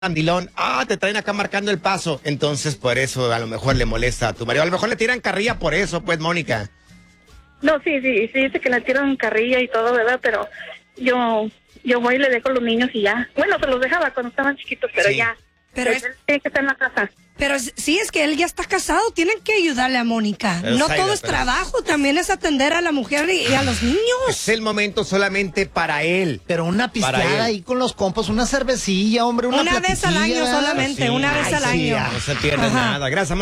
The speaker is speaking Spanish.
Andilón, te traen acá marcando el paso. Entonces, por eso a lo mejor le molesta a tu marido. A lo mejor le tiran carrilla por eso, pues, Mónica. No, sí, dice que le tiran carrilla y todo, ¿verdad? Pero yo voy y le dejo los niños y ya. Bueno, se los dejaba cuando estaban chiquitos, pero Sí. ya. Pero Él tiene que estar en la casa. Pero sí, es que él ya está casado, tienen que ayudarle a Mónica. Pero, No Zaida, todo es pero- trabajo, también es atender a la mujer y a los niños. Es el momento solamente para él. Pero una Para pisteada él. ahí con los compas, una cervecilla, hombre, una Una vez al año platiquilla. solamente, Sí. una vez Ay, al sí, año. ya. No se pierde Ajá. nada. Gracias,